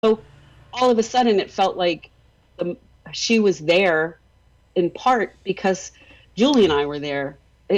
So all of a sudden it felt like the, she was there in part because Julie and I were there.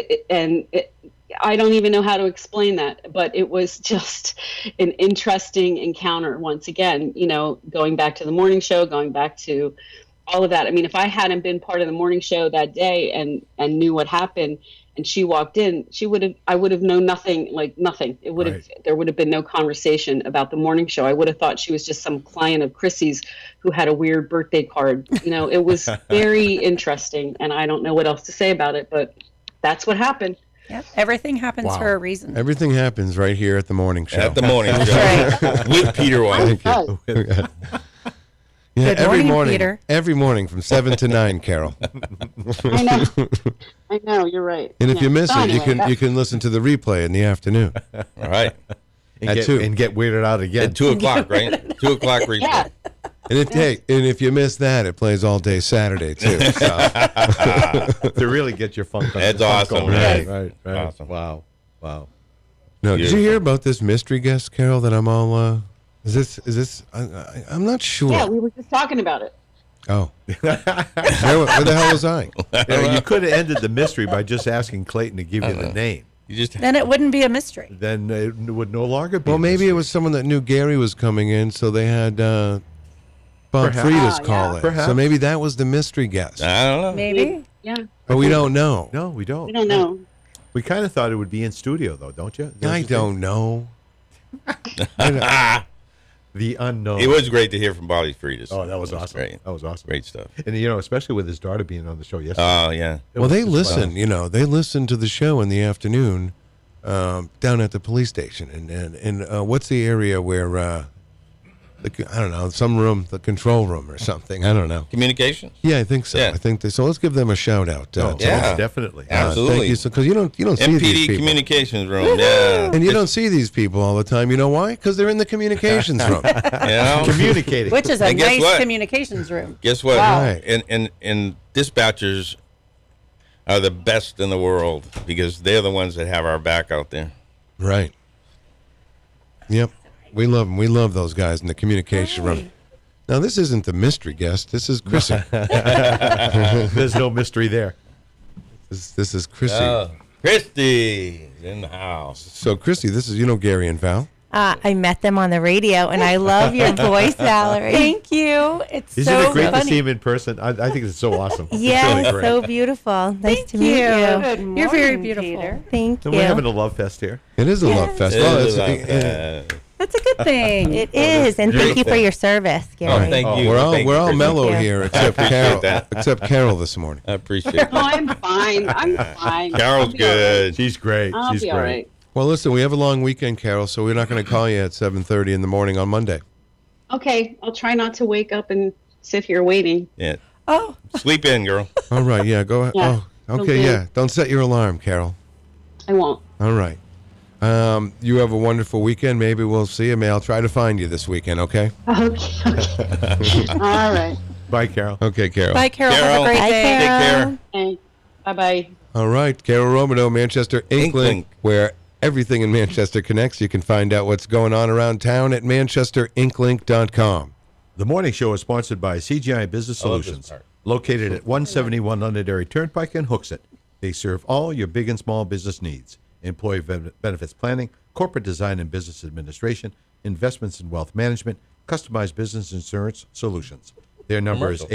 I don't even know how to explain that, but it was just an interesting encounter once again, going back to the morning show, going back to all of that. I mean, if I hadn't been part of the morning show that day and knew what happened and she walked in, I would have known nothing, like nothing. It would have, there would have been no conversation about the morning show. I would have thought she was just some client of Chrissy's who had a weird birthday card. It was very interesting, and I don't know what else to say about it, but that's what happened. Yep. Everything happens for a reason. Everything happens right here at the morning show. At the morning show. With Peter White. Yeah, Good morning, Peter. Every morning from 7 to 9, Carol. I know, you're right. And if you miss it, you can listen to the replay in the afternoon. All right. At 2. And get weirded out again. At 2 o'clock, right? 2 o'clock replay. Yeah. And if you miss that, it plays all day Saturday too. So. To really get your funk on. That's awesome. Right. Awesome. Wow. No, did you hear about this mystery guest, Carol? That I'm all. Is this? I'm not sure. Yeah, we were just talking about it. Oh. Where the hell was I? You could have ended the mystery by just asking Clayton to give you the name. Then it wouldn't be a mystery. Then it would no longer be. Well, maybe it was someone that knew Gary was coming in, so they had Bob Frida's call in. Perhaps. So maybe that was the mystery guest. I don't know. Maybe. Yeah. But we don't know. No, we don't. We don't know. We kind of thought it would be in studio, though, don't you? I don't know. The unknown. It was great to hear from Bobby Fridas. Oh, that was awesome. Great. That was awesome. Great stuff. And, especially with his daughter being on the show yesterday. Oh, yeah. Well, they listen, they listen to the show in the afternoon down at the police station. And what's the area where, I don't know, some room, the control room or something. I don't know. Communications? Yeah, I think so. Yeah. I think so. Let's give them a shout out. Yeah. Definitely. Absolutely. Thank you. Because you don't see these MPD people. Communications Room, yeah. And you don't see these people all the time. You know why? Because they're in the communications room. Communicating. Which is a And guess nice what? communications room. Guess what? Wow. Right. And dispatchers are the best in the world because they're the ones that have our back out there. Right. Yep. We love them. We love those guys in the communication room. Now, this isn't the mystery guest. This is Chrissy. There's no mystery there. This is Chrissy. Christy in the house. So, Chrissy, this is, Gary and Val. I met them on the radio, and I love your voice, Valerie. Thank you. It's Isn't so it great funny. to see him in person? I think it's so awesome. Yeah, it's really great. so beautiful. Nice to meet you. Good morning, You're very beautiful. Peter. Thank And you. we're having a love fest here. It is a love fest. That's a good thing. It is, and thank you for your service, Gary. Oh, thank you. We're all mellow you. here except Carol. Except Carol this morning. I appreciate it. No, I'm fine. I'm fine. Carol's I'll be all right. good. She's great. I'll She's be great. all right. Well, listen, we have a long weekend, Carol, so we're not going to call you at 7:30 in the morning on Monday. Okay, I'll try not to wake up and sit here waiting. Yeah. Oh. Sleep in, girl. All right, yeah, go ahead. Yeah. Oh, okay, Okay. yeah. Don't set your alarm, Carol. I won't. All right. You have a wonderful weekend. Maybe we'll see you. I'll try to find you this weekend, okay? Okay. All right. Bye, Carol. Okay, Carol. Bye, Carol. Have a great Bye, day. Take care. Okay. Bye-bye. All right, Carol Romano, Manchester Inklink, where everything in Manchester connects. You can find out what's going on around town at manchesterinklink.com. The morning show is sponsored by CGI Business Solutions, located at 171 Londonderry Turnpike in Hooksett. They serve all your big and small business needs: employee benefits planning, corporate design and business administration, investments and wealth management, customized business insurance solutions. Their number is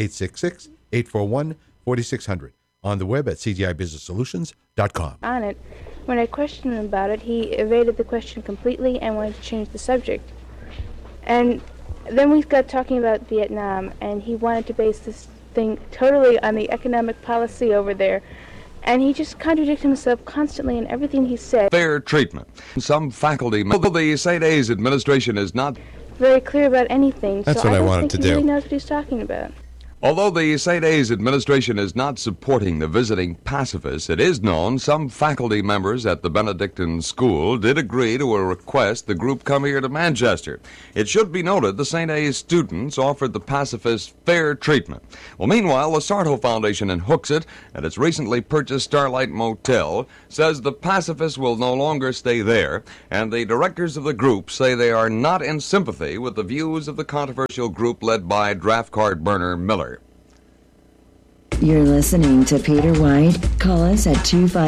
866-841-4600. On the web at cgibusinesssolutions.com. On it. When I questioned him about it, he evaded the question completely and wanted to change the subject. And then we got talking about Vietnam, and he wanted to base this thing totally on the economic policy over there. And he just contradicted himself constantly in everything he said. Fair treatment. Some faculty, the St. A's administration is not Very clear about anything. That's so what I don't wanted think to he do. really knows what he's talking about. Although the St. A's administration is not supporting the visiting pacifists, it is known some faculty members at the Benedictine School did agree to a request the group come here to Manchester. It should be noted the St. A's students offered the pacifists fair treatment. Well, meanwhile, the Sarto Foundation in Hooksett and its recently purchased Starlight Motel says the pacifists will no longer stay there, and the directors of the group say they are not in sympathy with the views of the controversial group led by draft card burner Miller. You're listening to Peter White. Call us at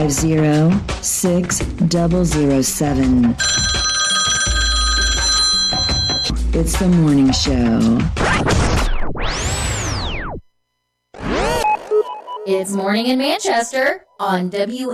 250-6007. It's the morning show. It's Morning in Manchester on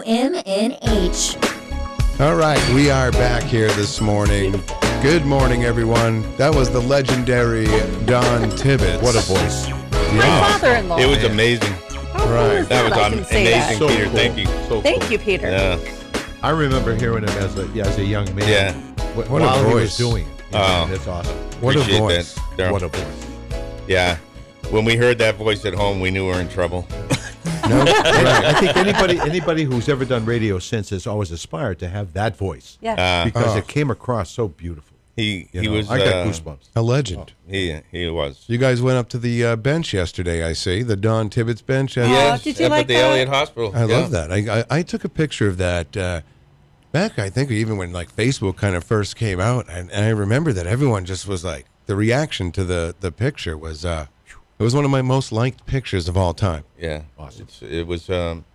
WMNH. All right, we are back here this morning. Good morning, everyone. That was the legendary Don Tibbetts. What a voice. My father-in-law. It was amazing. Right. That was I can say amazing, that. Peter. So Thank you. So Thank cool. you, Peter. Yeah. I remember hearing him as a young man. Yeah. What a while he was voice. doing it. Oh. That's awesome. What a Appreciate voice. that, Daryl. What a voice. Yeah. When we heard that voice at home, we knew we were in trouble. No, I think anybody who's ever done radio since has always aspired to have that voice Yeah. because it came across so beautifully. He You know, was. I got goosebumps. a legend. He was. You guys went up to the bench yesterday, I see, the Don Tibbetts bench. Yes, did you up like at the that? Elliott Hospital. I Yeah. love that. I took a picture of that back, I think, even when like Facebook kind of first came out, and I remember that everyone just was like, the reaction to the picture was, it was one of my most liked pictures of all time. Yeah, Awesome. It was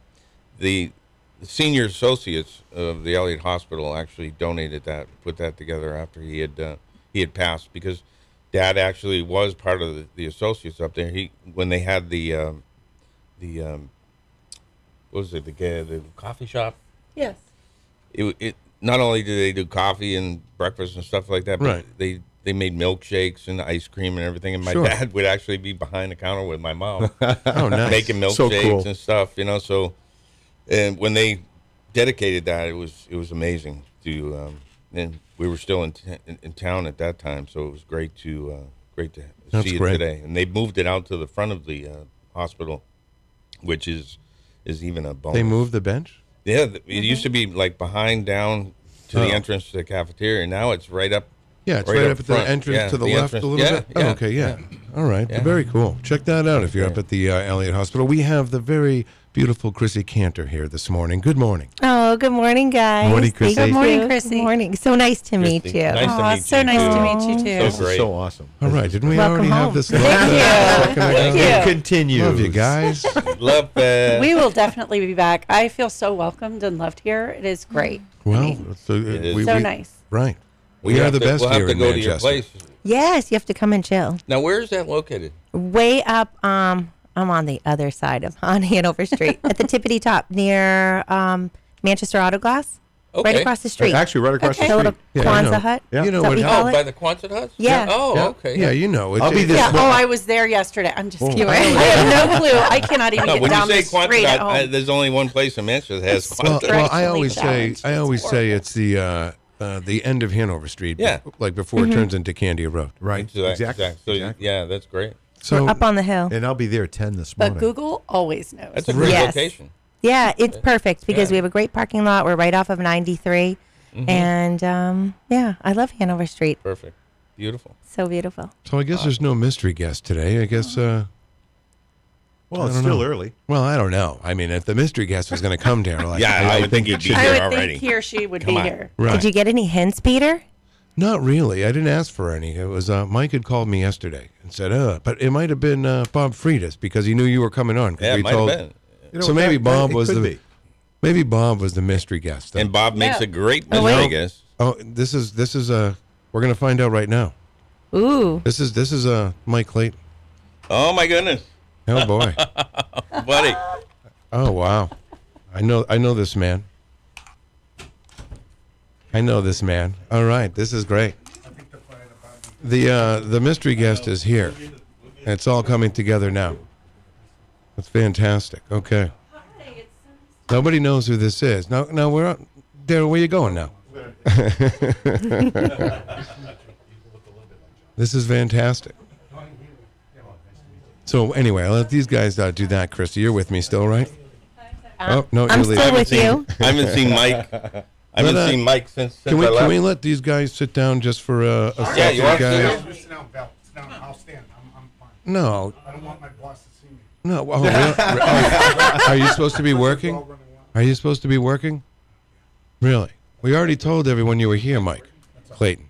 the senior associates of the Elliott Hospital actually donated that, put that together after he had passed, because Dad actually was part of the associates up there. When they had the what was it, the coffee shop? Yes. It not only did they do coffee and breakfast and stuff like that, but Right. they made milkshakes and ice cream and everything. And my Sure. dad would actually be behind the counter with my mom. Oh, nice. Making milkshakes So cool. and stuff, So, and when they dedicated that, it was amazing to. And we were still in town at that time, so it was great to That's see it great. today. And they moved it out to the front of the hospital, which is even a bonus. They moved the bench? Yeah, it used to be like behind down to the entrance to the cafeteria. Now it's right up. Yeah, it's right up at the front. entrance Yeah, to the the left entrance. a little Yeah, bit? yeah, Oh, okay, yeah. All right, Yeah. very cool. Check that out if you're up at the Elliott Hospital. We have the very beautiful Chrissy Cantor here this morning. Good morning. Oh, good morning, guys. Morning, Chrissy. Thank Good morning, you. Chrissy. Good morning. So nice to meet Christy. you. Nice to Aw, meet so you, nice too. to meet you, too. So This is great. so awesome. All right, didn't we Welcome already have home. this? Thank Thank Thank It you. continues. Love you guys. Love that. We will definitely be back. I feel so welcomed and loved here. It is great. Well, so, is. So nice. Right. We are the best We'll here have to in go Manchester. to your place. Yes, you have to come and chill. Now, where is that located? Way up, I'm on the other side on Hanover Street at the tippity top near Manchester Auto Glass. Okay. Right across the street. Actually, right across The the little street. Yeah, I know. Kwanzaa hut. Yeah. You know Is that what we happened? call Oh, it? by the Quonset huts? Yeah. Oh, Yeah. okay. Yeah, you know. I'll be this Yeah. morning. Oh, I was there yesterday. I'm just kidding. I I have no clue. I cannot even No, get when you down say the street Quonset at hut, home. there's only one place in Manchester that has Well, Quonset. well, Intellectually I always challenged. say It's it's the end of Hanover Street. Yeah. Like before it turns into Candia Road. Right. Exactly. So, Exactly. yeah, that's great. So Up on the hill. And I'll be there at 10 this But morning. Google always knows. That's a great Yes. location. Yeah, it's perfect because Yeah. we have a great parking lot. We're right off of 93. And yeah, I love Hanover Street. Perfect. Beautiful. So beautiful. So I guess there's no mystery guest today. I guess. Well, I it's don't still know. early. Well, I don't know. I mean, if the mystery guest was going to come down, like, Yeah, I would think you'd be I here would already. think he or she would Come be on. here. right. Did you get any hints, Peter? Not really. I didn't ask for any. It was Mike had called me yesterday and said, but it might have been Bob Friedis because he knew you were coming on. 'cause Yeah, we it might have been. You know, So maybe that- Bob it was could the be. maybe Bob was the mystery guest. And Bob makes Yeah. a great Oh, mystery wait. guest. Oh, this is we're going to find out right now. Ooh. This is Mike Clayton. Oh, my goodness. Oh boy. Buddy. Oh wow. I know this man. I know this man. All right, this is great. The mystery guest is here. It's all coming together now. That's fantastic. Okay. Nobody knows who this is. Now we're on. Daryl, where you going now? This is fantastic. So anyway, I'll let these guys do that. Christy, you're with me still, right? Oh no, I'm you're still leaving. with you. I haven't seen Mike. I haven't seen Mike since Can I left. we let these guys sit down just for a Yeah, you second, want guys? to? Sit down, Val. Sit down. I'll stand. I'm fine. No, I don't want my boss to see me. no. Oh, really? Are you supposed to be working? Are you supposed to be working? Really? We already told everyone you were here, Mike Clayton.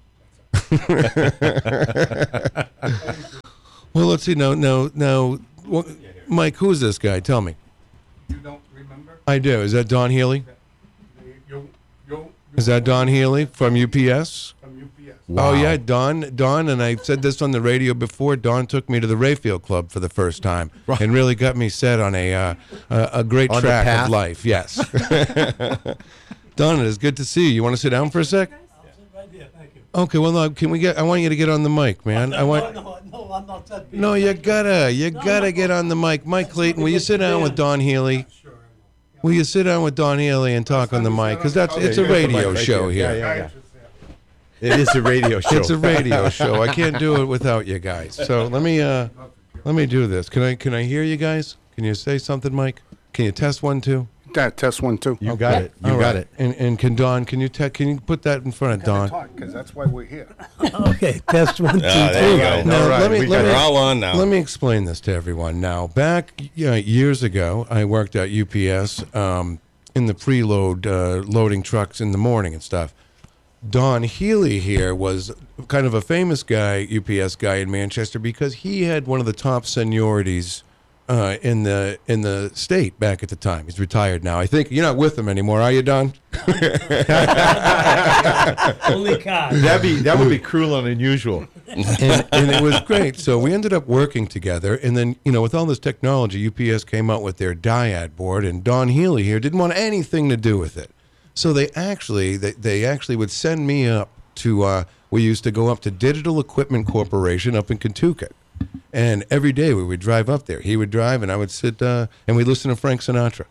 Well, let's see. Now, Mike, who's this guy? Tell me. You don't remember? I do. Is that Don Healy? Is that Don Healy from UPS? From UPS. Oh yeah, Don, and I said this on the radio before. Don took me to the Rayfield Club for the first time, and really got me set on a great On the track path? of life. Yes. Don, it is good to see you. You want to sit down for a sec? Okay. Well, no, can we get? I want you to get on the mic, man. I want. No, I'm not that big. No, you gotta get on the mic. Mike Clayton, will you sit down with Don Healy? Will you sit down with Don Healy and talk on the mic? Because it's a radio show here. Yeah. It is a radio show. It's a radio show. I can't do it without you guys. So let me do this. Can I hear you guys? Can you say something, Mike? Can you test 1, 2? Test 1, 2. You got it. You All got right. it. And can Don? Can you put that in front of Don? Because that's why we're here. Okay, test 1, 2, 3. There you go. Now, All right, We're all on now. Let me explain this to everyone. Now, back years ago, I worked at UPS in the preload, loading trucks in the morning and stuff. Don Healy here was kind of a famous guy, UPS guy in Manchester, because he had one of the top seniorities in the state back at the time. He's retired now. I think you're not with him anymore, are you, Don? Only car. That would be cruel and unusual. and it was great. So we ended up working together, and then with all this technology, UPS came out with their Dyad board, and Don Healy here didn't want anything to do with it. So they actually would send me up to. We used to go up to Digital Equipment Corporation up in Kentucket, and every day we would drive up there. He would drive, and I would sit and we'd listen to Frank Sinatra.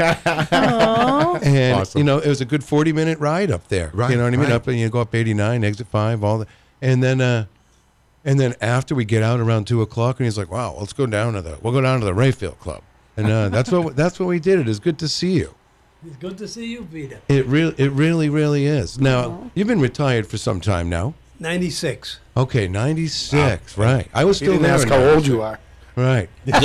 And Awesome. it was a good 40-minute ride up there. Right, You know what I mean? right. Up and you go up 89, exit 5, all the, and then after we get out around 2:00, and he's like, "Wow, we'll go down to the Rayfield Club," and that's what we did. It is good to see you. It's good to see you, Peter. It really is. Now you've been retired for some time now. 96. Okay, 96, right? I was He still didn't there. ask in how old 96. you are. Right. But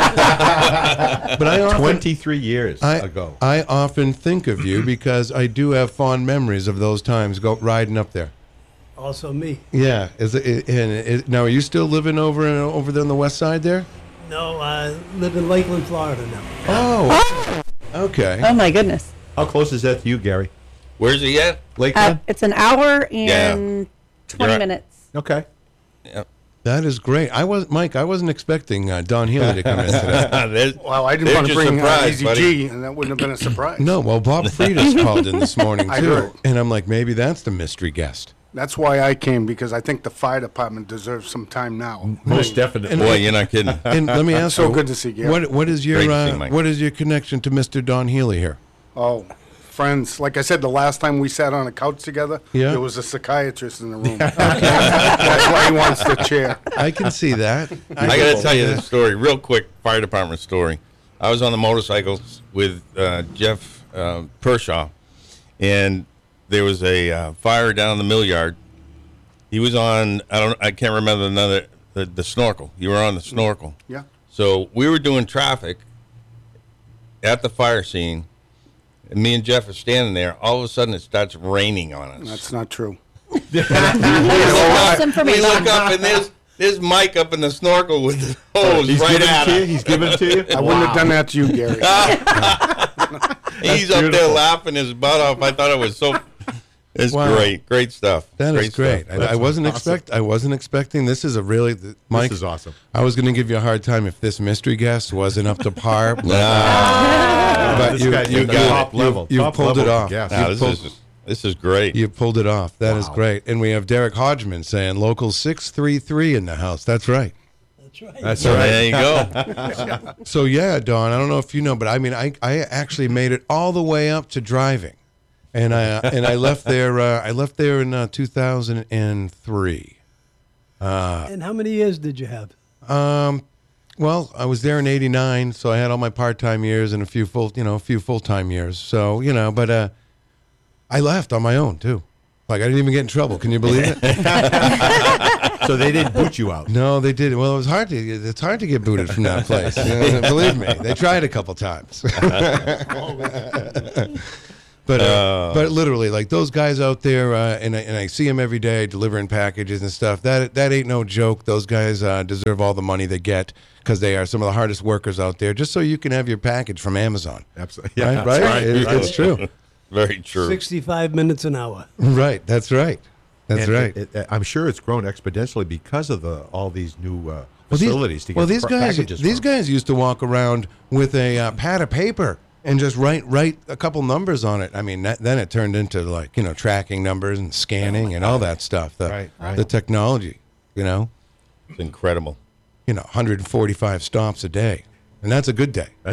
I often 23 years ago. I often think of you because I do have fond memories of those times riding up there. Also me. Yeah. Now, are you still living over there on the west side there? No, I live in Lakeland, Florida now. Oh. Okay. Oh my goodness. How close is that to you, Gary? Where's he at? Lakeland? It's an hour and 20 You're- minutes. Okay. That is great. I wasn't expecting Don Healy to come in today. Well, I didn't There's want to your bring surprise, Easy buddy. G, and that wouldn't have been a surprise. No, well, Bob Friedis called in this morning I too, heard. and I'm like, maybe that's the mystery guest. That's why I came, because I think the fire department deserves some time now. Most definitely. Boy, you're not kidding. And let me ask So you, good to see Gary. what is your Great to see Mike. what is your connection to Mr. Don Healy here? Oh, friends. Like I said, the last time we sat on a couch together, Yeah. there was a psychiatrist in the room. That's why he wants the chair. I can see that. I got to tell you this story real quick. Fire department story. I was on the motorcycles with Jeff Pershaw, and there was a fire down in the mill yard. He was on. I can't remember the snorkel. You were on the snorkel. Yeah. So we were doing traffic at the fire scene, and me and Jeff are standing there. All of a sudden, it starts raining on us. That's not true. False We information. look up, and there's Mike up in the snorkel with the hose He's right giving at it to you? us. He's giving it to you? I wouldn't have done that to you, Gary. He's up there laughing his butt off. I thought it was so. It's Wow. great stuff. That is great. stuff. I wasn't awesome. I wasn't expecting. This is a really Mike. This is awesome. I was going to give you a hard time if this mystery guest wasn't up to par. But, Nah, but This guy you is got top it. level. You Top pulled it level off. guest. nah, You this is great. You pulled it off. That is Wow. great. And we have Derek Hodgman saying local 633 in the house. That's right. That's right. That's So right. there you go. So yeah, Dawn, I don't know if you know, but I mean, I actually made it all the way up to driving, and I left there. I left there in 2003. And how many years did you have? Well, I was there in '89, so I had all my part-time years and a few full-time years. So but I left on my own too. Like I didn't even get in trouble. Can you believe it? So they didn't boot you out. No, they didn't. Well, it's hard to get booted from that place. Believe me, they tried a couple times. But literally, like those guys out there, and I see them every day delivering packages and stuff. That ain't no joke. Those guys deserve all the money they get because they are some of the hardest workers out there. Just so you can have your package from Amazon. Absolutely, right? It's true. Very true. 65 minutes an hour. Right. That's right. That's right. I'm sure it's grown exponentially because of all these new facilities to get packages. These guys used to walk around with a pad of paper and just write a couple numbers on it. I mean, then it turned into like tracking numbers and scanning and all that stuff. The technology, it's incredible. 145 stops a day. And that's a good day. I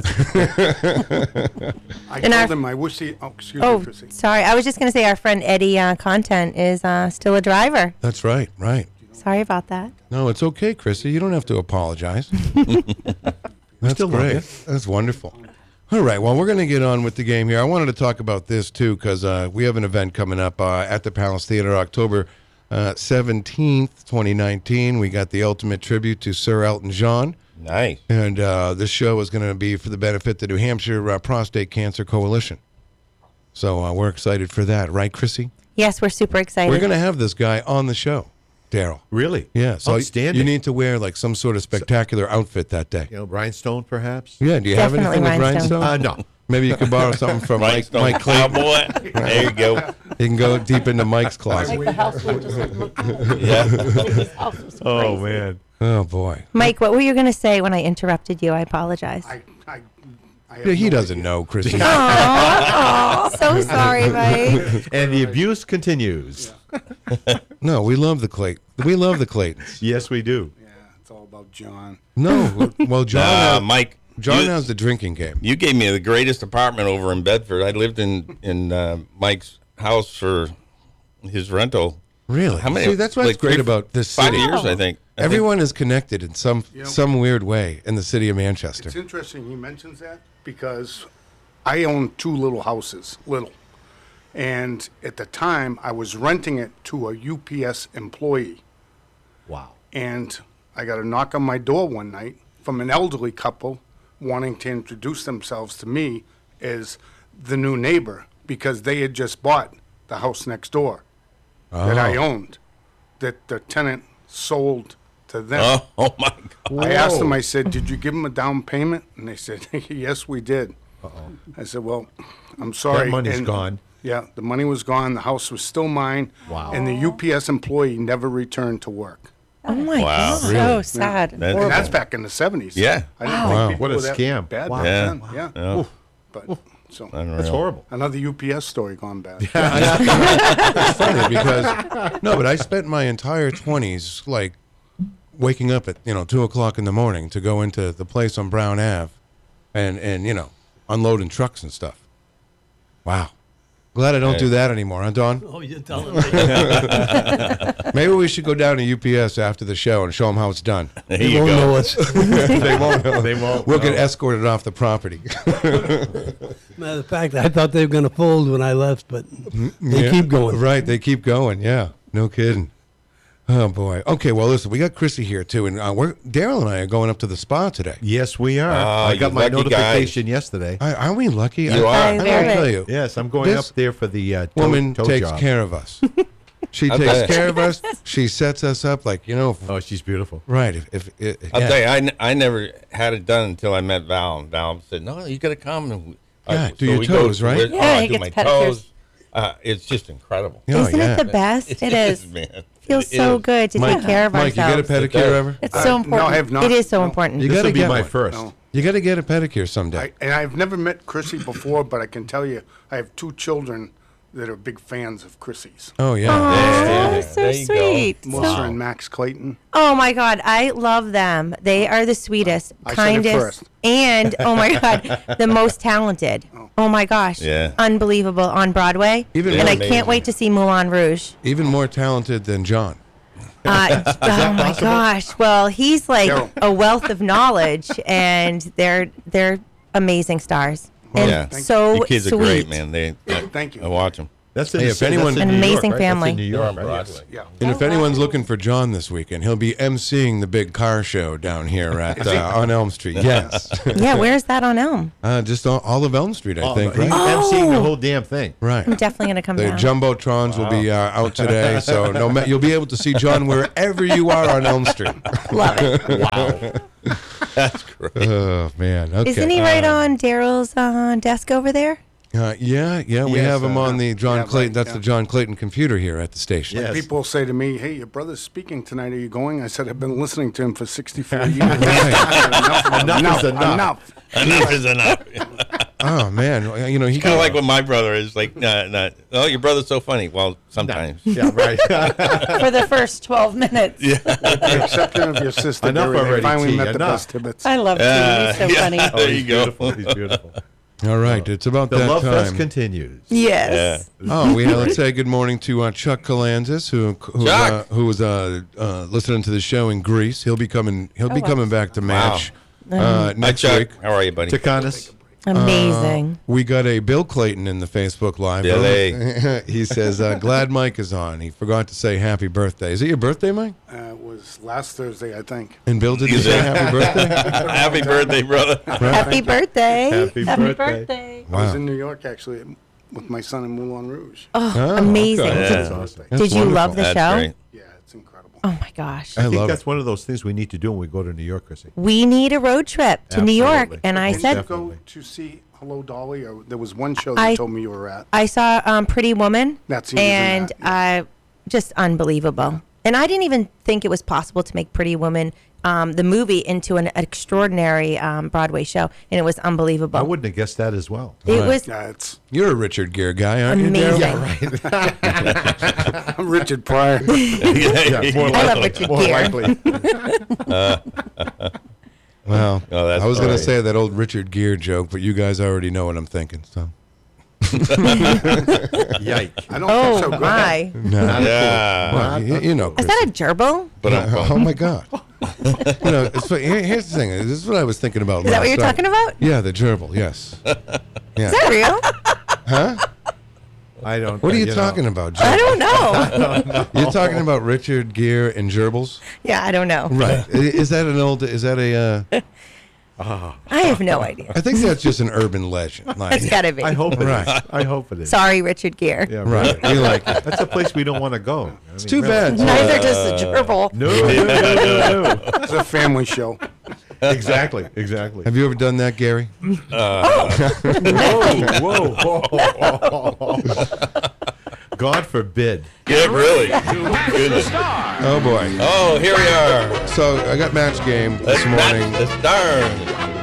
told him I wish he. Oh, excuse me, Chrissy. Sorry. I was just going to say our friend Eddie Content is still a driver. That's right. Right. Sorry about that. No, it's okay, Chrissy. You don't have to apologize. That's great. That's wonderful. All right. Well, we're going to get on with the game here. I wanted to talk about this, too, because we have an event coming up at the Palace Theater, October 17th, 2019. We got the ultimate tribute to Sir Elton John. Nice. And this show is going to be for the benefit of the New Hampshire Prostate Cancer Coalition. So we're excited for that. Right, Chrissy? Yes, we're super excited. We're going to have this guy on the show, Daryl. Really? Yeah. So outstanding. You need to wear like some sort of spectacular outfit that day. Rhinestone, perhaps? Yeah. Do you have anything with rhinestone? No. Maybe you could borrow something from Mike Clayton. Cowboy. There you go. You can go deep into Mike's closet. Like the house would just look Yeah. His house was so Oh, crazy. man. Oh, boy. Mike, what were you going to say when I interrupted you? I apologize. I have Yeah, he no doesn't idea. know, Chrissy. Oh, so sorry, Mike. And the abuse continues. No, we love the Clayton. We love the Claytons. Yes, we do. Yeah, it's all about John. No, well, John. Mike. John has the drinking game. You gave me the greatest apartment over in Bedford. I lived in Mike's house for his rental. Really? How many? See, that's what's great about this city. 5 years, I think. Everyone is connected in some weird way in the city of Manchester. It's interesting he mentions that because I own two little houses, and at the time I was renting it to a UPS employee. Wow. And I got a knock on my door one night from an elderly couple wanting to introduce themselves to me as the new neighbor because they had just bought the house next door that I owned, that the tenant sold to them. Oh my God. I asked them, I said, did you give them a down payment? And they said, yes, we did. I said, well, I'm sorry. That money's And, gone. Yeah, the money was gone. The house was still mine. Wow. And the UPS employee never returned to work. Oh, my Wow. God. So sad. And that's back in the 70s. Yeah. I didn't think people What a were that scam. bad Wow. back Yeah. then. Yeah. Yeah. But so That's horrible. another UPS story gone bad. It's funny because but I spent my entire 20s like waking up at 2:00 in the morning to go into the place on Brown Ave, and unloading trucks and stuff. Wow. Glad I don't do that anymore, huh, Don? Oh, you're telling me. Maybe we should go down to UPS after the show and show them how it's done. There You you won't go. know us. They won't. They won't. We'll get escorted off the property. Matter of fact, I thought they were going to fold when I left, but they Yeah, keep going. Right, they keep going. Yeah, no kidding. Oh boy. Okay, well listen, we got Chrissy here too, and Daryl and I are going up to the spa today. Yes, we are. Ah, I got you my lucky notification yesterday. Are we lucky? You are. I gotta tell you, Yes, I'm going This up there for the woman toe takes job. care of us. She I'll takes tell you. care of us. She sets us up like Oh, she's beautiful. right. I'll tell you, I never had it done until I met Val. And Val said, "No, you got to come." And do your we go toes, to right? where- Yeah, I he do gets my pedicures. toes. It's just incredible. Oh, Isn't yeah. it the best? It is. Man. Feels so good to take care of Mike, ourselves. you get a pedicure ever? It's so important. No, I have not. It is so No. important. You This gotta will be get my one. first. No. You got to get a pedicure someday. And I've never met Chrissy before, but I can tell you, I have two children that are big fans of Chrissy's. Oh yeah. Oh, Yeah, so there you go. sweet. Melissa and Max Clayton. Oh my God, I love them. They are the sweetest, I said it kindest, first. and oh my God, the most talented. Oh my gosh, Yeah. unbelievable on Broadway. Even and I more can't wait to see Moulin Rouge. Even more talented than John. Oh my gosh! Well, he's like a wealth of knowledge, and they're amazing stars. And Yeah. so You kids sweet. are great, man. Thank you. I watch them. That's Hey, if anyone- An New York, amazing right? family. That's in New York, They're on right? Broadway. Yeah. And if anyone's looking for John this weekend, he'll be emceeing the big car show down here at on Elm Street. Yes, Yeah, where's that on Elm? just all of Elm Street, I think. He's Right. emceeing the whole damn thing. Right. I'm definitely gonna come The down. jumbotrons will be out today, so you'll be able to see John wherever you are on Elm Street. Love it. Wow. That's great. Oh man, okay. Isn't he right on Daryl's desk over there? Yeah. We Yes, have him on the John yeah, Clayton. right, That's yeah. the John Clayton computer here at the station. Yes. People say to me, "Hey, your brother's speaking tonight. Are you going?" I said, "I've been listening to him for 64 years." Enough is enough. Enough is enough. Oh man, he Kind of like what my brother is like. Oh, your brother's so funny. Well, sometimes. Yeah, right. For the first 12 minutes. Yeah. The exception of your sister, Enough Gary. They already, finally T, met the enough. best Tibbets. I love Steve. He's so Yeah. funny. There you He's go. beautiful. He's beautiful. All right, it's about The that Love Fest time. continues. Yes. Oh, let's say good morning to Chuck Kalanzis, Chuck! who was listening to the show in Greece. He'll be coming back to match Hi, next Chuck. week. How are you, buddy? Takanis. Amazing. We got a Bill Clayton in the Facebook Live. Billy. He says, glad Mike is on. He forgot to say happy birthday. Is it your birthday, Mike? It was last Thursday, I think. And Bill, did you say happy birthday? Happy birthday, brother. Happy birthday. Happy birthday. birthday. I was Wow. in New York, actually, with my son in Moulin Rouge. Oh, amazing. okay. Yeah. That's awesome. That's Did you love wonderful. the That's show? great. Yeah, it's incredible. Oh my gosh. I I think love that's it. one of those things we need to do when we go to New York, Chrissy. We need a road trip to New York. Absolutely. And I Did said, you go to see Hello, Dolly? Or there was one show I- you told me you were at. I saw Pretty Woman. That's he was in and just unbelievable. And I didn't even think it was possible to make Pretty Woman, the movie, into an extraordinary Broadway show, and it was unbelievable. I wouldn't have guessed that as well. It was Yeah, it's You're a Richard Gere guy, aren't amazing. you, Daryl? Richard Pryor. Yeah, more I love likely. Richard More Gere. likely. Well, Oh, that's I was going to funny. say that old Richard Gere joke, but you guys already know what I'm thinking. So, Yike. I don't think so. Oh Go my! ahead. no. Yeah. Well, you know, Is that a gerbil? But oh my God! Here's the thing. This is what I was thinking about. Is that what you're talking about? Yeah, the gerbil. Yes. Yeah. Is that real? I don't. What are you know. talking about, I Jim? don't know. You're talking about Richard Gere and gerbils, Yeah, I don't know. right? Is that an old? Is that a? I have no idea. I think that's just an urban legend. Like, It's got to be. I hope it is. Right. I hope it is. Sorry, Richard Gere. Yeah, right. really. You like it. That's a place we don't want to go. It's too bad. Neither does the gerbil. No. It's a family show. Exactly. Exactly. Have you ever done that, Gary? Whoa. God forbid. Yeah, really. Goodness. Oh boy. Oh, here we are. So I got match game this morning. That's darn.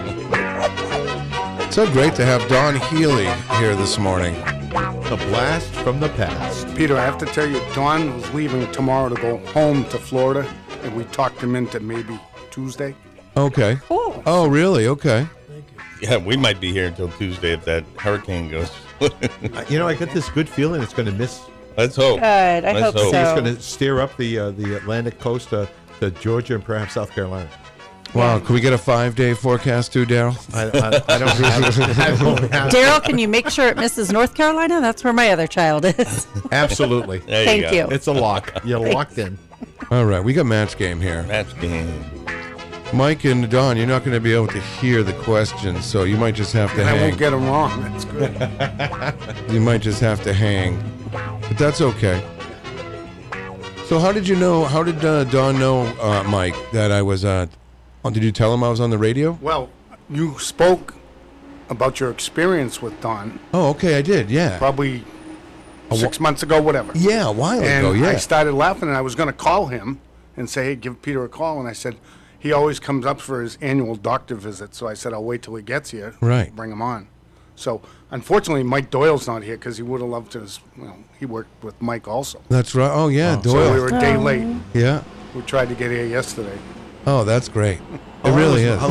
So great to have Don Healy here this morning. A blast from the past. Peter, I have to tell you, Don was leaving tomorrow to go home to Florida, and we talked him into maybe Tuesday. Okay. Cool. Oh, really? Okay. Yeah, we might be here until Tuesday if that hurricane goes. I got this good feeling it's going to miss. Let's hope. Good. I Let's hope hope. so. It's going to steer up the Atlantic coast to Georgia and perhaps South Carolina. Wow. Can we get a 5-day forecast too, Daryl? I don't have Daryl, can you make sure it misses North Carolina? That's where my other child is. Absolutely. There Thank go. you. It's a lock. You're locked in. All right. We got match game here. Match game. Mike and Don, you're not going to be able to hear the questions, so you might just have to And I hang. won't get him wrong. That's good. You might just have to hang, but that's okay. So how did you know? How did Don know, Mike, that I was? Did you tell him I was on the radio? Well, you spoke about your experience with Don Oh, okay, I did. Yeah. probably 6 months ago, whatever. Yeah, a while And ago. I Yeah. started laughing, and I was going to call him and say, hey, give Peter a call. And I said, he always comes up for his annual doctor visit. So I said, I'll wait till he gets here. Right. Bring him on. So unfortunately, Mike Doyle's not here because he would have loved to. He worked with Mike also. That's right. Oh, yeah, Oh. So Doyle. we were a day late. Yeah. We tried to get here yesterday. Oh, that's great. It really is.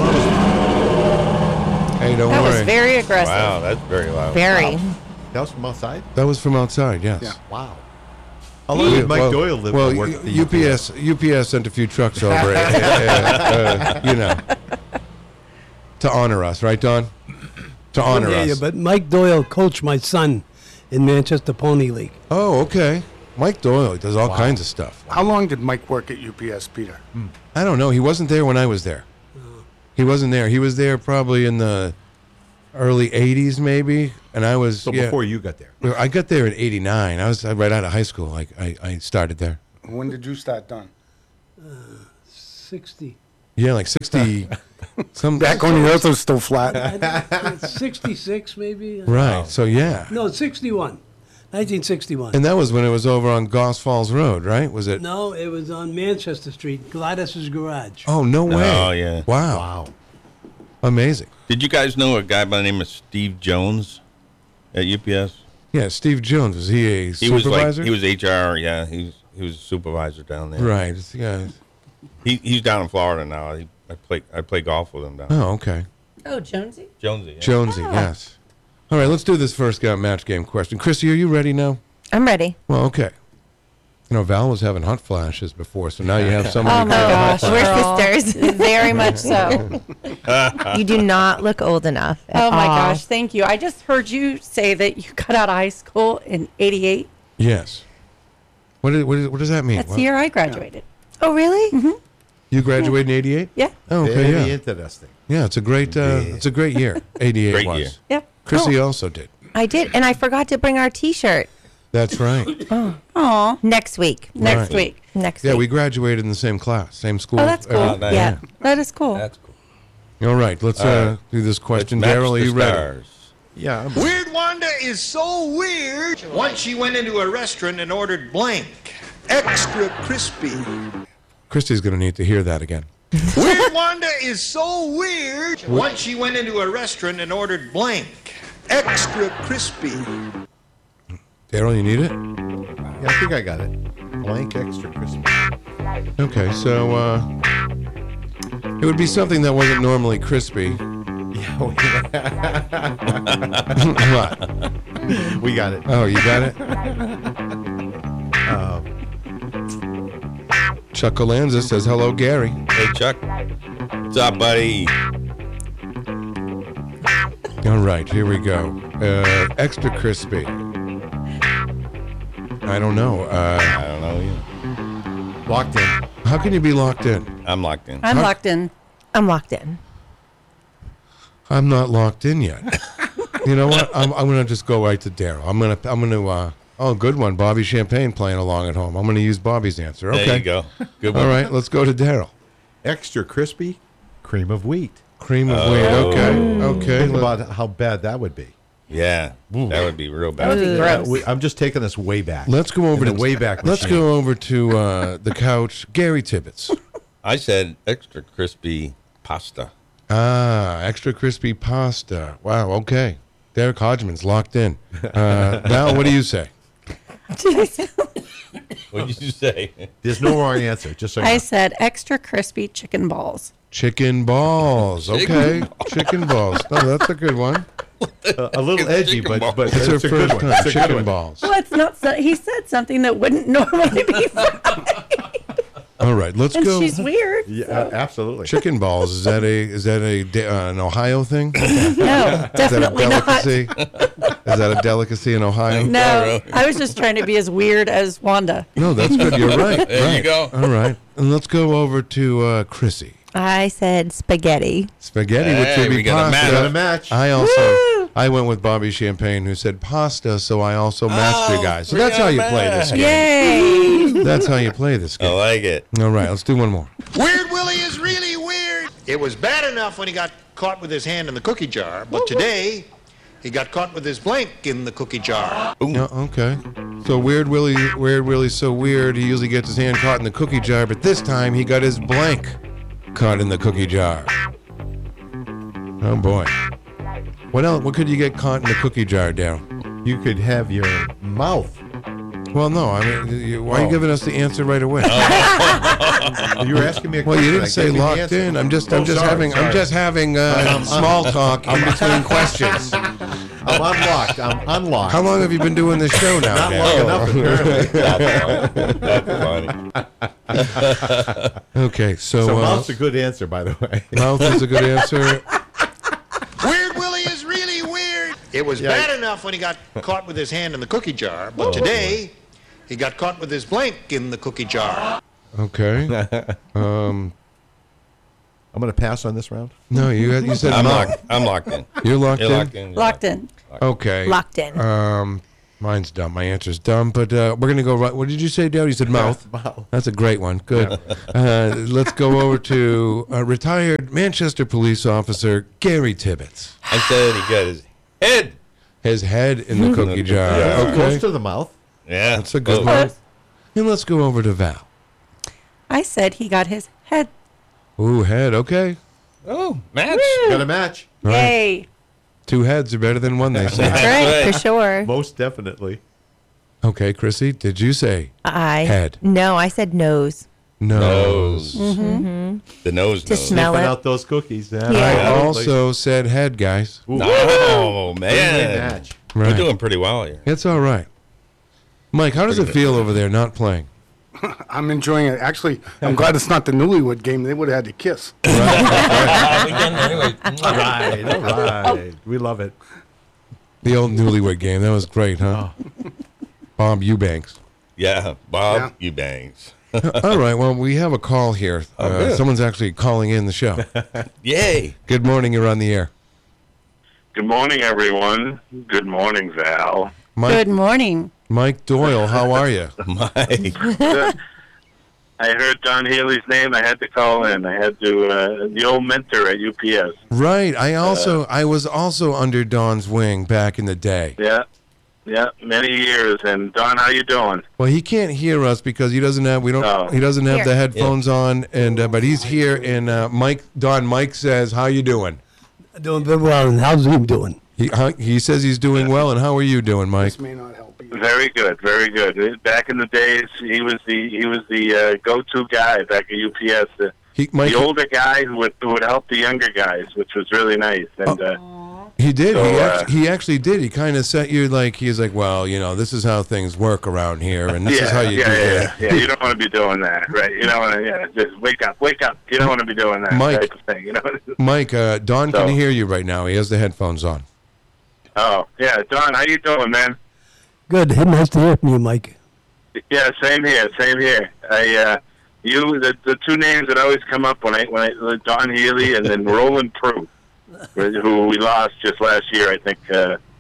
Hey, don't That worry. was very aggressive. Wow, that's very loud. Very. That was from outside? That was from outside. Yes. Yeah. Wow. How long did Mike Doyle live well, to work at the UPS sent a few trucks over, to honor us, right, Don? To honor us. Yeah, but Mike Doyle coached my son in Manchester Pony League. Oh, okay. Mike Doyle does all kinds of stuff. How long did Mike work at UPS, Peter? I don't know. He wasn't there when I was there. He wasn't there. He was there probably in the early 80s, maybe. And I was... So before you got there. I got there in 89. I was right out of high school. I started there. When did you start, Don? 60. Yeah, like 60... Back when the earth was still flat. 66, maybe? Right, so yeah. No, 61. 1961. And that was when it was over on Goss Falls Road, right? Was it? No, it was on Manchester Street, Gladys's Garage. Oh, no way. Oh, yeah. Wow. Amazing. Did you guys know a guy by the name of Steve Jones at UPS? Yeah, Steve Jones. Was he a supervisor? He was HR, yeah. He was a supervisor down there. Right, yeah. He's down in Florida now. I play golf with him down there. Oh, okay. Oh, Jonesy? Jonesy, yeah. Jonesy, yes. All right, let's do this first match game question. Chrissy, are you ready now? I'm ready. Well, okay. You know, Val was having hot flashes before, so now you have someone Oh who my can have gosh, hot we're flashes. sisters. Very much so. You do not look old enough. at Oh my all. gosh, thank you. I just heard you say that you got out of high school in 88. Yes. What does that mean? That's What? the year I graduated. Oh, really? Mm-hmm. You graduated in 88? Yeah. Oh, okay, Very yeah. interesting. Yeah, it's a great year. 88 Great was. year. Yep. Chrissy also did. I did, and I forgot to bring our T-shirt. That's right. Aw. Next week. Next Right. week. Next Yeah, week. we graduated in the same class, same school. Oh, that's cool. everything. Yeah. That is cool. That's cool. All right, let's do this question. Let's match Daryl, are the you ready? stars. Yeah. I'm- Weird Wanda is so weird. Once she went into a restaurant and ordered blank, extra crispy. Christy's going to need to hear that again. Weird Wanda is so weird. Once she went into a restaurant and ordered blank, extra crispy. Daryl, you need it? Yeah, I think I got it. Blank extra crispy. Okay, so it would be something that wasn't normally crispy. What? We got it. Oh, you got it? Chuck Colanza says, hello, Gary. Hey, Chuck. What's up, buddy? All right, here we go. Extra crispy. I don't know. I don't know either. Locked in. How can you be locked in? I'm locked in. I'm locked in. I'm locked in. I'm not locked in yet. You know what? I'm going to just go right to Daryl. I'm going to, oh, good one. Bobby Champagne playing along at home. I'm going to use Bobby's answer. Okay. There you go. Good one. All right, let's go to Daryl. Extra crispy, cream of wheat. Cream of wheat. Okay. Okay. Think about how bad that would be. Yeah, that would be real bad. That would be gross. I'm just taking this way back. Let's go over In to the way back. Let's machine. go over to the couch. Gary Tibbetts. I said extra crispy pasta. Ah, extra crispy pasta. Wow. Okay. Derek Hodgman's locked in. Val, what do you say? What did you say? There's no wrong answer. Just so you I know. said extra crispy chicken balls. Chicken balls. Okay. Chicken balls. No, that's a good one. A little edgy, Chicken but balls. It's it's her a good first one. time. It's a good Chicken one. balls. Well, it's not. He said something that wouldn't normally be said. All right. Let's And go. she's weird. Yeah, absolutely. Chicken balls. Is that an Ohio thing? No, Is that a definitely not. delicacy? Is that a delicacy in Ohio? No, I was just trying to be as weird as Wanda. No, that's good. You're right. There right. you go. All right. And let's go over to Chrissy. I said spaghetti. Spaghetti, which Hey, would be we got a pasta. match. Got a match. I also I went with Bobby Champagne, who said pasta, so I also matched you guys. So that's how you play this game. Yay! That's how you play this I game. like it. All right, let's do one more. Weird Willie is really weird. It was bad enough when he got caught with his hand in the cookie jar, but today he got caught with his blank in the cookie jar. No, okay. So Weird Willie's so weird. He usually gets his hand caught in the cookie jar, but this time he got his blank caught in the cookie jar. Oh boy. What else? What could you get caught in the cookie jar, Daryl? You could have your mouth. Well, no. I mean, why are you giving us the answer right away? You were asking me a Well, question. you didn't I say gave you the locked answer. in. I'm just Oh, sorry, having sorry. small talk in between questions. I'm unlocked. I'm unlocked. How long have you been doing this show now? Not Dan? long enough, apparently. That's funny. Okay, so So mouth's a good answer, by the way. mouth is a good answer. Weird Willie is really weird. It was bad enough when he got caught with his hand in the cookie jar, but today he got caught with his blank in the cookie jar. Okay. I'm going to pass on this round. No, you said I'm mouth. locked in. You're locked You're in. locked in. Locked in. Okay. Locked in. Mine's dumb. My answer's dumb, but we're gonna go right. What did you say, Dad? You said mouth. Mouth. That's a great one. Good. Let's go over to retired Manchester police officer Gary Tibbetts. I said he got his head. His head in the cookie jar. Yeah. Okay. Close to the mouth. Yeah. That's a good Close. one. And let's go over to Val. I said he got his head. Ooh, head. Okay. Oh, match. Got a match. Right. Yay. Two heads are better than one, they say. That's right, for sure. Most definitely. Okay, Chrissy, did you say head? No, I said nose. Nose. The nose. To smell Sniffing it. out those cookies. Yeah. Yeah. I Absolutely. also said head, guys. Ooh. Oh, Win-win man. match. Right. We're doing pretty well here. It's all right. Mike, how does it feel over there not playing? I'm enjoying it. Actually, I'm glad it's not the Newlywed Game. They would have had to kiss. We done anyway. Right. All right. We love it. The old Newlywed Game. That was great, huh? Bob Eubanks. Yeah, Bob Eubanks. All right. Well, we have a call here. good. Someone's actually calling in the show. Yay. Good morning. You're on the air. Good morning, everyone. Good morning, Val. Good morning. Mike Doyle, how are you? Mike. I heard Don Healy's name. I had to call in. I had to, the old mentor at UPS. Right. I was also under Don's wing back in the day. Yeah, many years. And Don, how you doing? Well, he can't hear us because he doesn't have he doesn't have the headphones on, and but he's here. And Mike says, "How you doing?" Doing very well. And how's him doing? He says he's doing well. And how are you doing, Mike? This may not help you. Very good, very good. Back in the days, he was the go-to guy back at UPS. Mike, the older guy who would help the younger guys, which was really nice. And he did. So, He actually did. He kind of set you he's like, well, this is how things work around here, and this is how you do it. Yeah, you don't want to be doing that, right? You don't want to, just wake up. You don't want to be doing that Mike, type of thing, Mike, Don can hear you right now. He has the headphones on. Oh, yeah, Don, how you doing, man? Good. Nice to hear from you, Mike. Yeah, same here. The two names that always come up when I Don Healy and then Roland Prue, who we lost just last year, I think.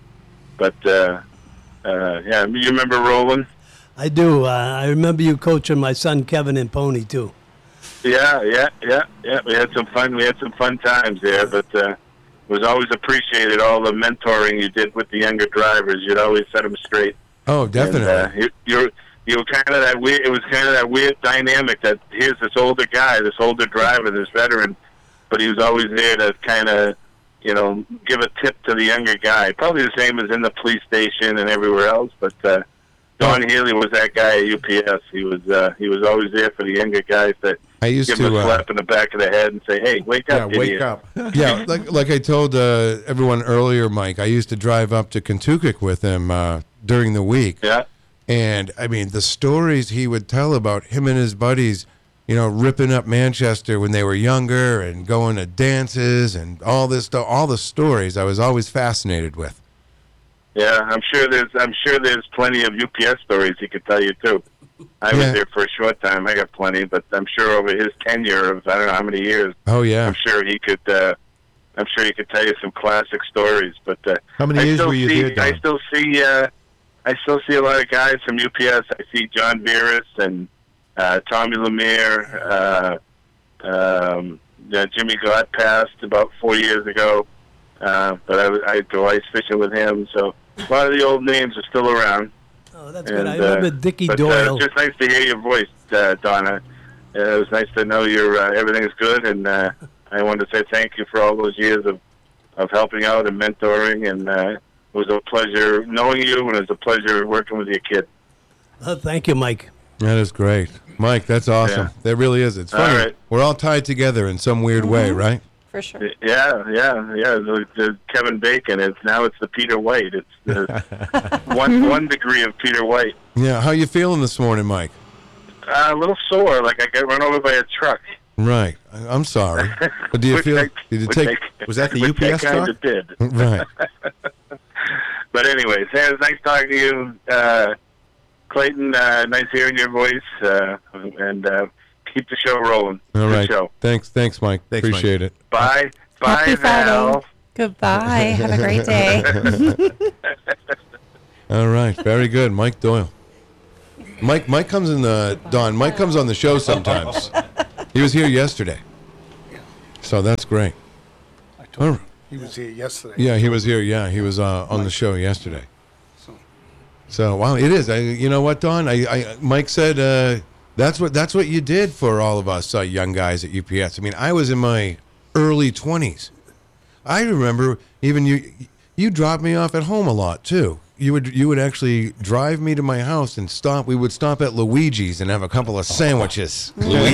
Yeah, you remember Roland? I do. I remember you coaching my son Kevin and Pony too. Yeah. We had some fun times there, but it was always appreciated all the mentoring you did with the younger drivers. You'd always set them straight. Oh, definitely. And, you were kind of that weird. It was kind of that weird dynamic that here's this older guy, this older driver, this veteran, but he was always there to kind of, give a tip to the younger guy. Probably the same as in the police station and everywhere else. But Don Healy was that guy at UPS. He was always there for the younger guys to give him a slap in the back of the head and say, "Hey, wake up, wake idiot." up. Yeah, like I told everyone earlier, Mike, I used to drive up to Kentucky with him during the week. Yeah. And, I mean, the stories he would tell about him and his buddies, ripping up Manchester when they were younger and going to dances and all this stuff, all the stories I was always fascinated with. Yeah, I'm sure there's plenty of UPS stories he could tell you too. I was there for a short time. I got plenty, but I'm sure over his tenure of I don't know how many years. Oh yeah. I'm sure he could tell you some classic stories. But how many years were you there, Don? I still see a lot of guys from UPS. I see John Beerus and Tommy Lemire. Jimmy Gott passed about 4 years ago, but I go ice fishing with him. So a lot of the old names are still around. Oh, that's good. I remember Dickie Doyle. It's just nice to hear your voice, Donna. It was nice to know everything's good, and I wanted to say thank you for all those years of helping out and mentoring, and it was a pleasure knowing you, and it was a pleasure working with your kid. Thank you, Mike. That is great. Mike, that's awesome. Yeah. That really is. It's funny. All right. We're all tied together in some weird way, right? for sure. Yeah. The Kevin Bacon. It's the Peter White. It's the one degree of Peter White. Yeah, how you feeling this morning, Mike? A little sore, like I got run over by a truck. Right. I'm sorry. But do you feel? Did you take? Was that the UPS truck? It did. Right. But anyways, hey, it was nice talking to you, Clayton. Nice hearing your voice, and keep the show rolling. All Good right. show. Thanks, Mike. Thanks, Appreciate Mike. it. Bye. Happy Bye, Val. Friday. Goodbye. Have a great day. All right. Very good, Mike Doyle. Mike comes in the Don. Mike comes on the show sometimes. He was here yesterday, so that's great. I told him he was here yesterday. Yeah, he was here. Yeah, he was on the show yesterday. So wow, it is. You know what, Don? Mike said that's what you did for all of us young guys at UPS. I mean, I was in my early 20s. I remember even you dropped me off at home a lot too. You would actually drive me to my house and stop. We would stop at Luigi's and have a couple of sandwiches.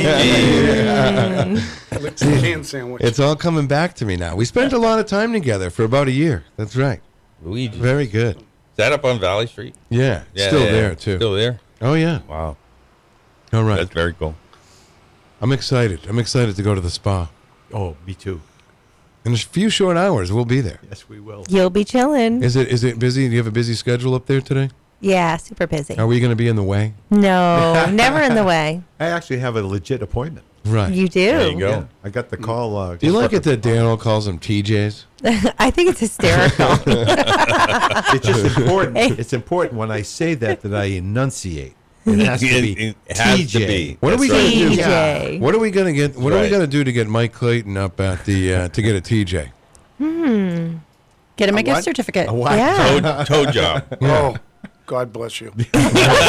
Can sandwich. It's all coming back to me now. We spent a lot of time together for about a year. That's right. Luigi. Very good. Is that up on Valley Street? Yeah. Still there too. Still there? Oh yeah. Wow. All right. That's very cool. I'm excited. I'm excited to go to the spa. Oh, me too. In a few short hours, we'll be there. Yes, we will. You'll be chilling. Is it busy? Do you have a busy schedule up there today? Yeah, super busy. Are we going to be in the way? No, never in the way. I actually have a legit appointment. Right. You do. There you go. Yeah, I got the call. Do you like it that Daniel calls them TJs? I think it's hysterical. It's just important. It's important when I say that I enunciate. It has to be It has to TJ. be. What are we going to do? TJ. What are we going to get? What are we Right. going to do to get Mike Clayton up at the to get a TJ? Get him a gift what? certificate. A what? Yeah. Toe job. Oh, God bless you. I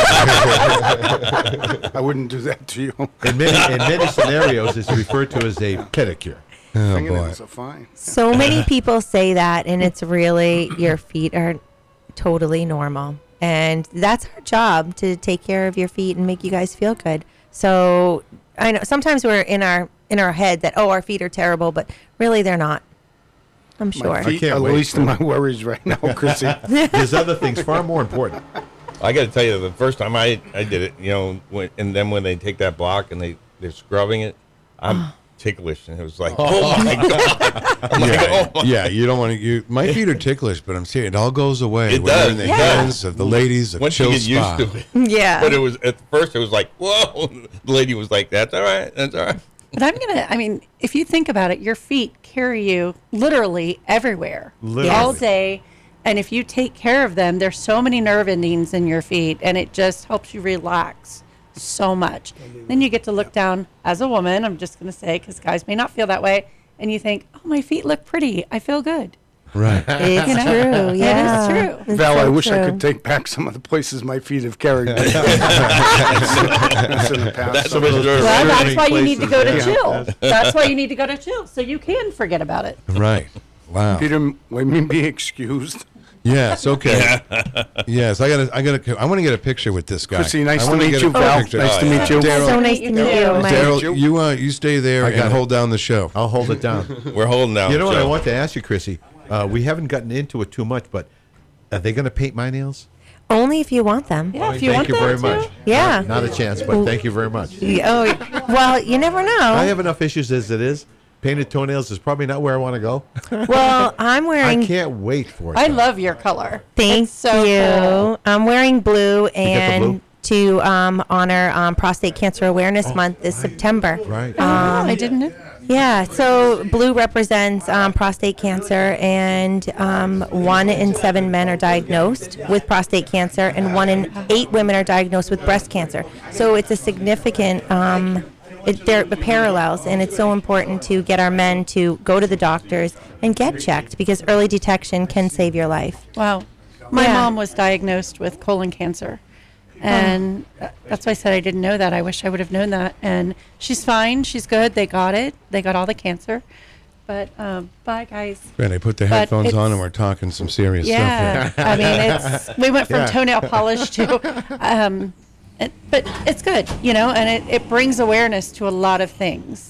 wouldn't do that to you. In many scenarios, it's referred to as a pedicure. Oh boy. Fingernails are fine. So many people say that, and it's really your feet are totally normal. And that's our job, to take care of your feet and make you guys feel good. So I know sometimes we're in our head that, oh, our feet are terrible, but really they're not. I'm sure. My feet can't are wait least of my worries right now, Chrissy. There's other things far more important. I got to tell you, the first time I did it, and then when they take that block and they're scrubbing it, I'm ticklish, and it was like, oh my god, I'm like, oh my. Yeah, you don't want to. My feet are ticklish, but I'm serious. It all goes away It when you're in does. the hands of the ladies of Once you Chill get Spa. used to it. Yeah. But it was at first it was like, whoa. The lady was like, that's all right. But if you think about it, your feet carry you literally everywhere, Literally. all day. And if you take care of them, there's so many nerve endings in your feet, and it just helps you relax so much. Then you get to look down as a woman, I'm just going to say, because guys may not feel that way, and you think, oh, my feet look pretty. I feel good. Right. It's true. Yeah. It is true. It's Val, I so wish I true. could take back some of the places my feet have carried me. That's in the past. That's So- a little dirty. Well, that's why you need to go to places, chill. That's why you need to go to chill, so you can forget about it. Right. Wow. Peter, let me be excused. Yes. Okay. Yes. I want to get a picture with this guy. Chrissy, nice I to wanna meet get you, a Val. picture. Nice to meet you. Daryl, So nice to meet you, Mike. Daryl, you stay there I got and it. hold down the show. I'll hold it down. We're holding down. You know what I Joe. want to ask you, Chrissy? We haven't gotten into it too much, but are they going to paint my nails? Only if you want them. Yeah, if you Thank want you them very to. much. Yeah. Not a chance, but thank you very much. Oh, well, you never know. I have enough issues as it is. Painted toenails is probably not where I want to go. Well, I'm wearing. I can't wait for it. I though. love your color. Thank It's so you. cool. I'm wearing blue, get the and blue? to honor Prostate Cancer Awareness Month this September. Right. I didn't know. Yeah, so blue represents prostate cancer, and 1 in 7 men are diagnosed with prostate cancer, and 1 in 8 women are diagnosed with breast cancer. So it's a significant, there are parallels, and it's so important to get our men to go to the doctors and get checked, because early detection can save your life. Wow. My Yeah. mom was diagnosed with colon cancer. And that's why I said I didn't know that. I wish I would have known that. And she's fine. She's good. They got it. They got all the cancer. But bye, guys. Man, I put the But headphones on it's- and we're talking some serious Yeah. stuff here. I mean, we went from Yeah. toenail polish to, but it's good, and it brings awareness to a lot of things.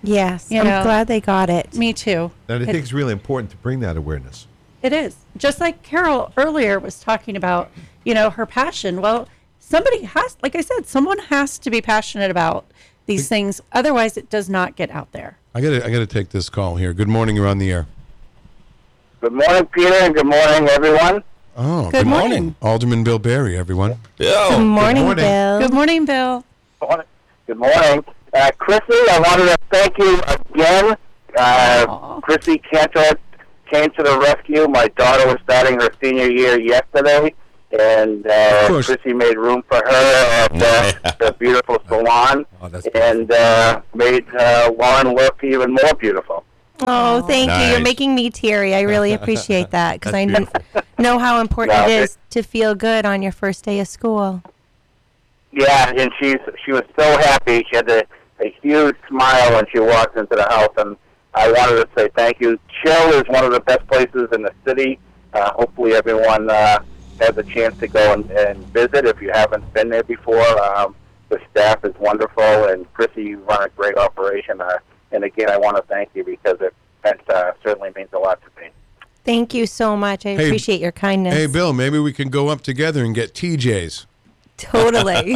Yes, You I'm know. glad they got it. Me too. And I think it's really important to bring that awareness. It is. Just like Carol earlier was talking about, her passion. Well, somebody has, like I said, someone has to be passionate about these things. Otherwise, it does not get out there. I gotta take this call here. Good morning. You're on the air. Good morning, Peter, and good morning, everyone. Oh, Good morning. Alderman Bill Barry, everyone. Good morning, Bill. Good morning, Bill. Good morning. Chrissy, I wanted to thank you again. Chrissy Cantor came to the rescue. My daughter was starting her senior year yesterday, and Chrissy made room for her at the beautiful salon and made Lauren look even more beautiful. Oh, thank you. You're Nice. making me teary. I really appreciate that because I know how important No, it is to feel good on your first day of school. Yeah, and she was so happy. She had a huge smile when she walked into the house, and I wanted to say thank you. Chill is one of the best places in the city. Hopefully everyone has a chance to go and visit if you haven't been there before. The staff is wonderful, and Chrissy, you run a great operation. And again, I want to thank you because that certainly means a lot to me. Thank you so much. I Hey, appreciate your kindness. Hey, Bill, maybe we can go up together and get TJs. Totally.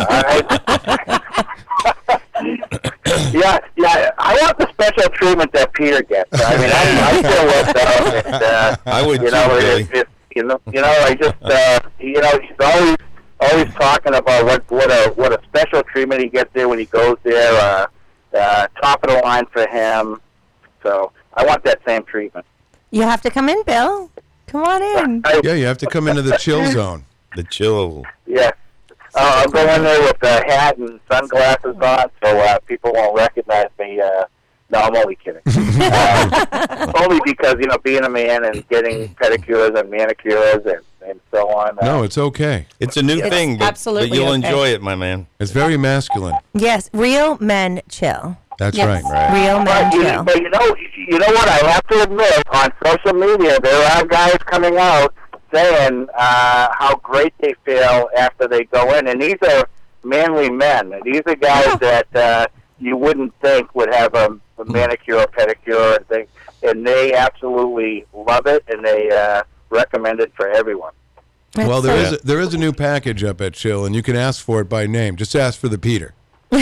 Yeah, I want the special treatment that Peter gets. I mean, I feel left out. And, I would you too, know, Billy. I just, he's always talking about what a special treatment he gets there when he goes there. Top of the line for him. So I want that same treatment. You have to come in, Bill. Come on in. Yeah, you have to come into the chill zone. The chill. Yeah. I'll go in there with a hat and sunglasses on so people won't recognize me. No, I'm only kidding. Only because, being a man and getting pedicures and manicures and so on. No, it's okay. It's a new thing, but you'll okay. enjoy it, my man. It's very masculine. Yes, real men chill. That's Yes. right. Real men chill. But you know what? I have to admit, on social media, there are guys coming out saying how great they feel after they go in, and these are manly men. These are guys that you wouldn't think would have a manicure or pedicure and things, and they absolutely love it, and they recommend it for everyone. Well, there is a new package up at Chill, and you can ask for it by name. Just ask for the Peter.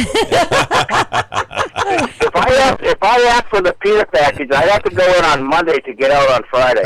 If I ask for the Peter package, I'd have to go in on Monday to get out on Friday.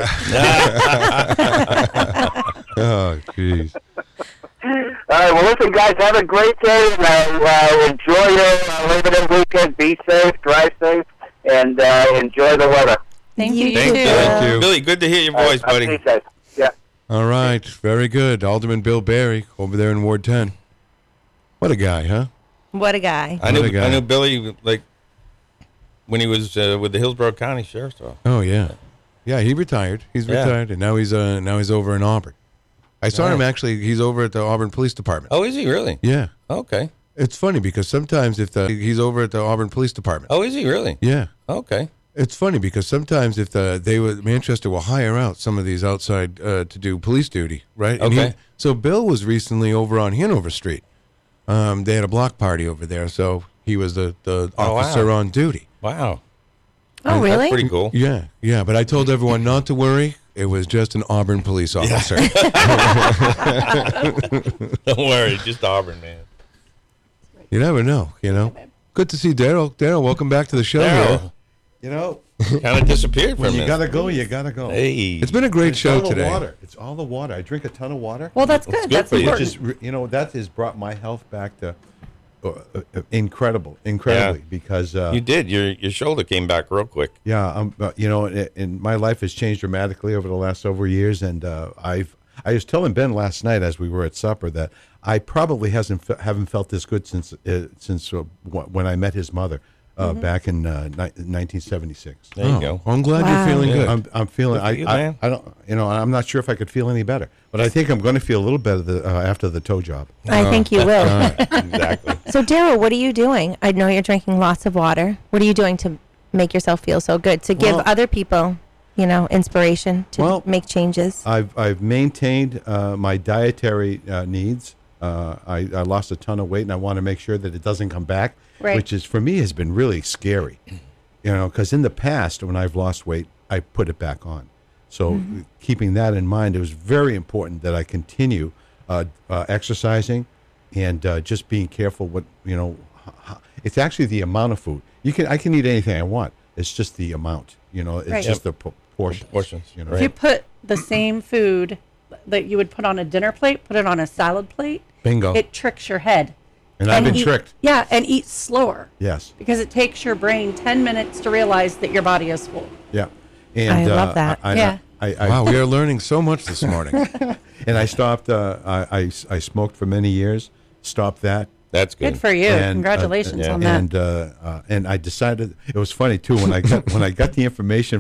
Oh, jeez. All right, well, listen, guys, have a great day. Enjoy your Labor Day weekend. Be safe, drive safe, and enjoy the weather. Thank you. Thank you. Billy, good to hear your voice, buddy. See you guys. Yeah. All right, very good. Alderman Bill Barry over there in Ward 10. What a guy, huh? What a guy. I knew Billy when he was with the Hillsborough County Sheriff's Office. Oh yeah, yeah. He retired. He's Yeah. retired, and now he's over in Auburn. I saw him actually. He's over at the Auburn Police Department. Oh, is he really? Yeah. Okay. It's funny because sometimes he's over at the Auburn Police Department. Oh, is he really? Yeah. Okay. It's funny because sometimes if Manchester will hire out some of these outside to do police duty, right? And Okay. so Bill was recently over on Hanover Street. They had a block party over there, so he was the officer on duty. Wow. Oh, really? That's pretty cool. Yeah, yeah. But I told everyone not to worry. It was just an Auburn police officer. Don't worry, just Auburn, man. You never know, Good to see Daryl. Daryl, welcome back to the show. Daryl. Here. Kind of disappeared for a When you minute. gotta go, you gotta go. Hey. It's been a great It's show all the today. Water. It's all the water. I drink a ton of water. Well, that's good. That's Which important. is, that has brought my health back to incredibly because You did. Your shoulder came back real quick. yeah, and my life has changed dramatically over the last several years, and I was telling Ben last night as we were at supper that I probably haven't felt this good since when I met his mother back in 1976. There you go. I'm glad you're feeling good. I'm feeling. Good for you, man. I don't. I'm not sure if I could feel any better, but I think I'm going to feel a little better after the toe job. I think you will. Exactly. So, Daryl, what are you doing? I know you're drinking lots of water. What are you doing to make yourself feel so good? To give other people, inspiration to make changes? I've maintained my dietary needs. I lost a ton of weight, and I want to make sure that it doesn't come back, Right. which is for me has been really scary. because in the past when I've lost weight, I put it back on. So keeping that in mind, it was very important that I continue exercising and just being careful what, it's actually the amount of food. I can eat anything I want. It's just the amount, it's Right. just the portions. If you put the same food that you would put on a dinner plate, put it on a salad plate, Bingo. it tricks your head. And I've been eat- tricked. Yeah, and eat slower. Yes. Because it takes your brain 10 minutes to realize that your body is full. Yeah. And, I love that. Yeah. Wow, we are learning so much this morning. And I stopped. I smoked for many years. Stopped that. That's good. Good for you. Congratulations on that. And I decided it was funny too when I got the information